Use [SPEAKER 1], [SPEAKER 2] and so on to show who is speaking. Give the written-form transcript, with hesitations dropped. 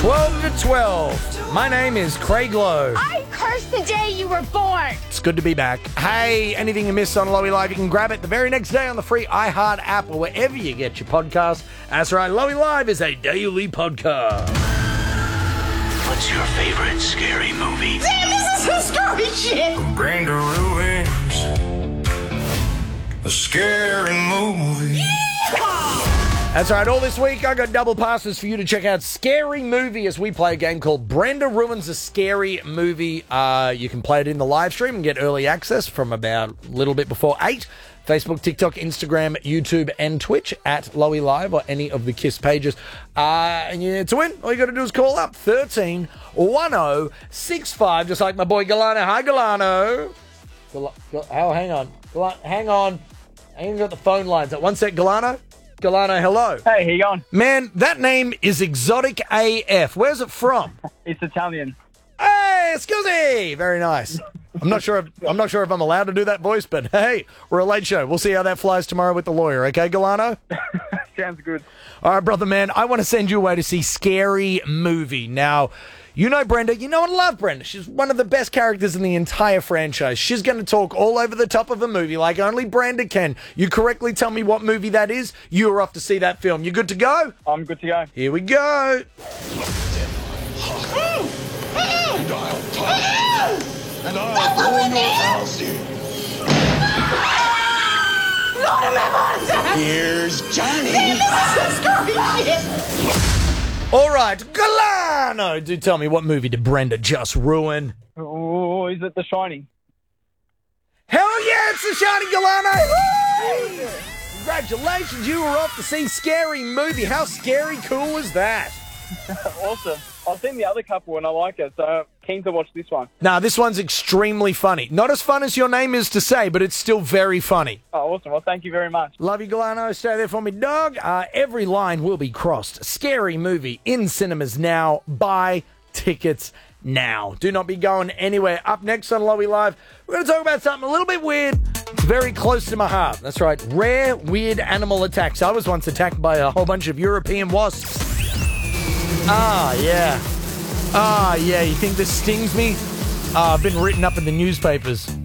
[SPEAKER 1] 12 to 12. My name is Craig Lowe.
[SPEAKER 2] I cursed the day you were born.
[SPEAKER 1] It's good to be back. Hey, anything you missed on Lowy Live, you can grab it the very next day on the free iHeart app or wherever you get your podcast. That's right, Lowy Live is a daily podcast.
[SPEAKER 3] What's your favorite scary movie?
[SPEAKER 2] Damn, this is some scary shit.
[SPEAKER 4] Brenda Ruins, a scary movie.
[SPEAKER 1] That's right, all this week I got double passes for you to check out Scary Movie as we play a game called Brenda Ruins a Scary Movie. You can play it in the live stream and get early access from about a little bit before 8. Facebook, TikTok, Instagram, YouTube, and Twitch at Lowy Live or any of the KISS pages. And to win, all you got to do is call up 13 1065, just like my boy Galano. Hi, Galano. Hang on. Hang on. I ain't got the phone lines up. One sec, Galano. Galano, hello.
[SPEAKER 5] Hey, how you going?
[SPEAKER 1] Man, that name is exotic AF. Where's it from?
[SPEAKER 5] It's Italian.
[SPEAKER 1] Hey, excuse me. Very nice. I'm not sure if I'm allowed to do that voice, but hey, we're a late show. We'll see how that flies tomorrow with the lawyer. Okay, Galano?
[SPEAKER 5] Sounds good.
[SPEAKER 1] All right, brother man, I want to send you away to see Scary Movie. Now, you know Brenda. You know and love Brenda. She's one of the best characters in the entire franchise. She's going to talk all over the top of a movie like only Brenda can. You correctly tell me what movie that is. You are off to see that film. You good to go?
[SPEAKER 5] I'm good to go.
[SPEAKER 1] Here we go.
[SPEAKER 4] And I'll blow your house in. Here's Johnny.
[SPEAKER 1] All right, Galano, do tell me, what movie did Brenda just ruin?
[SPEAKER 5] Oh, is it The Shining?
[SPEAKER 1] Hell yeah, it's The Shining, Galano! Woo! Congratulations, you were off to see Scary Movie. How scary cool is that?
[SPEAKER 5] Awesome. I've seen the other couple and I like it, so keen to watch this one.
[SPEAKER 1] Nah, this one's extremely funny. Not as fun as your name is to say, but it's still very funny.
[SPEAKER 5] Oh, awesome. Well, thank you very much.
[SPEAKER 1] Love you, Galano. Stay there for me, dog. Every line will be crossed. Scary Movie in cinemas now. Buy tickets now. Do not be going anywhere. Up next on Lowy Live, we're going to talk about something a little bit weird. It's very close to my heart. That's right. Rare, weird animal attacks. I was once attacked by a whole bunch of European wasps. Yeah. You think this stings me? I've been written up in the newspapers.